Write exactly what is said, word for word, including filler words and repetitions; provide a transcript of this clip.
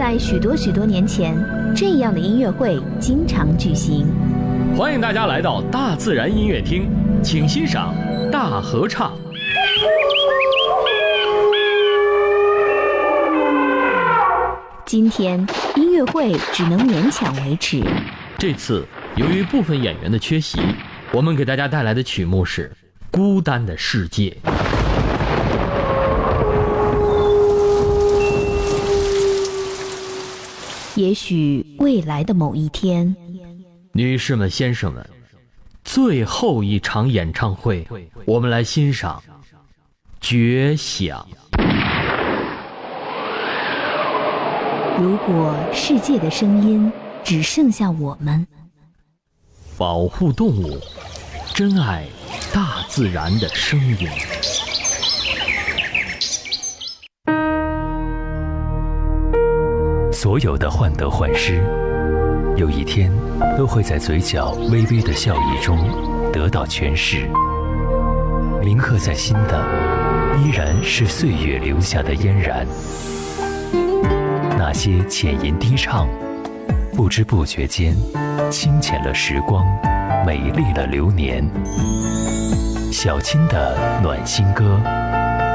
在许多许多年前，这样的音乐会经常举行。 欢迎大家来到大自然音乐厅，请欣赏大合唱。 今天音乐会只能勉强维持。 这次由于部分演员的缺席，我们给大家带来的曲目是《孤单的世界》。 也许未来的某一天， 女士们、先生们，最后一场演唱会，我们来欣赏《绝响》。 如果世界的声音只剩下我们， 保护动物，珍爱大自然的声音。 所有的患得患失，有一天都会在嘴角微微的笑意中得到诠释。铭刻在心的，依然是岁月留下的嫣然。那些浅吟低唱，不知不觉间清浅了时光，美丽了流年。小青的暖心歌，